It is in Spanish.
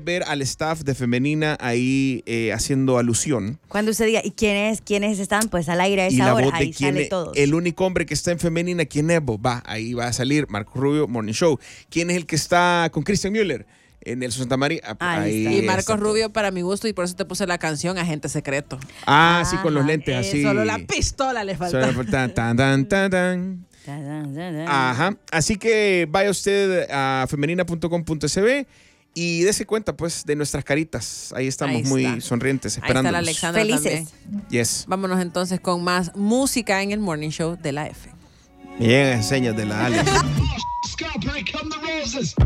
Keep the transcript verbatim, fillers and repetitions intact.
ver al staff de Femenina ahí eh, haciendo alusión. Cuando usted diga, ¿y quiénes, quiénes están? Pues al aire a esa y la hora, voz de ahí quién sale es, todos. el único hombre que está en Femenina, ¿quién es? Vos? Va, ahí va a salir Marco Rubio, Morning Show. ¿Quién es el que está con Christian Müller? En el Santa María. Ahí Ahí Y Marcos está. Rubio para mi gusto, y por eso te puse la canción Agente Secreto. Ah, sí, con los Ajá. lentes Eh, así. Solo la pistola le falta. Solo tan, tan, tan, tan, tan. Ajá. Así que vaya usted a femenina punto com punto s b y dése cuenta, pues, de nuestras caritas. Ahí estamos Ahí muy está. sonrientes, Ahí está esperando. la Alexandra Felices. también. Yes. Vámonos entonces con más música en el Morning Show de la F. Me llegan señas de la Alex.